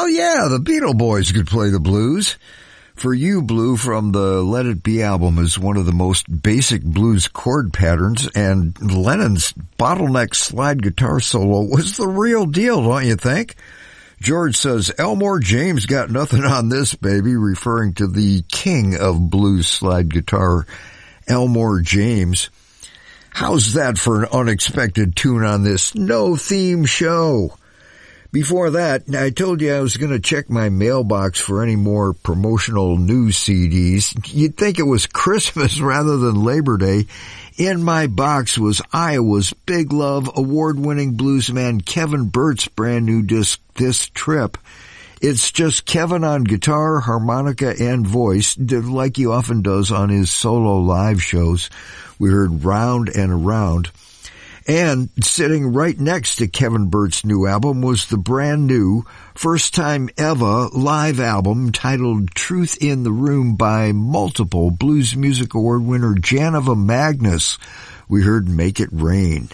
Hell yeah, the Beatle Boys could play the blues. For You, Blue from the Let It Be album is one of the most basic blues chord patterns, and Lennon's bottleneck slide guitar solo was the real deal, don't you think? George says, Elmore James got nothing on this, baby, referring to the king of blues slide guitar, Elmore James. How's that for an unexpected tune on this no-theme show? Before that, I told you I was going to check my mailbox for any more promotional news CDs. You'd think it was Christmas rather than Labor Day. In my box was Iowa's Big Love award-winning bluesman Kevin Burt's brand new disc, This Trip. It's just Kevin on guitar, harmonica, and voice, like he often does on his solo live shows. We heard Round and Around. And sitting right next to Kevin Burt's new album was the brand new, first time ever live album titled Truth in the Room by multiple Blues Music Award winner Janova Magnus. We heard Make It Rain.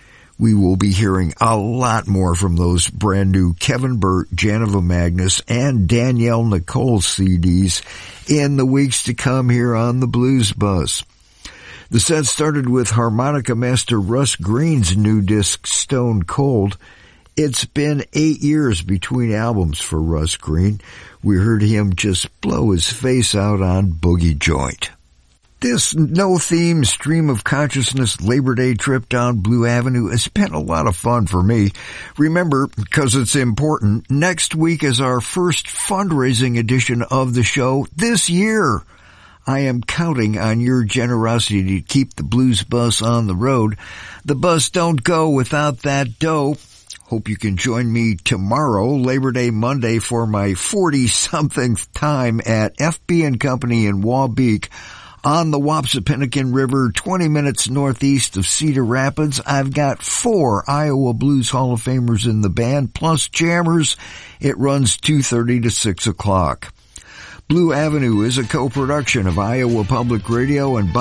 We will be hearing a lot more from those brand new Kevin Burt, Janova Magnus, and Danielle Nicole CDs in the weeks to come here on the Blues Buzz. The set started with harmonica master Russ Green's new disc, Stone Cold. It's been 8 years between albums for Russ Green. We heard him just blow his face out on Boogie Joint. This no-theme stream of consciousness Labor Day trip down Blue Avenue has been a lot of fun for me. Remember, because it's important, next week is our first fundraising edition of the show this year. I am counting on your generosity to keep the Blues Bus on the road. The bus don't go without that dough. Hope you can join me tomorrow, Labor Day Monday, for my 40-somethingth time at FB & Company in Wabeek on the Wapsipinicon River, 20 minutes northeast of Cedar Rapids. I've got 4 Iowa Blues Hall of Famers in the band, plus jammers. It runs 2:30 to 6 o'clock. Blue Avenue is a co-production of Iowa Public Radio and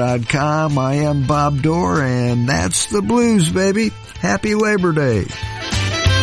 BobDorr.com. I am Bob Dorr, and that's the blues, baby. Happy Labor Day.